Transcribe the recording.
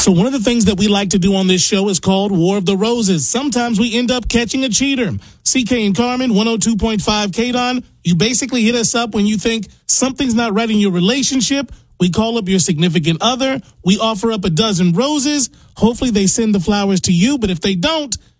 So one of the things that we like to do on this show is called War of the Roses. Sometimes we end up catching a cheater. CK and Carmen, 102.5 KDON. You basically hit us up when you think something's not right in your relationship. We call up your significant other. We offer up a dozen roses. Hopefully they send the flowers to you, but if they don't,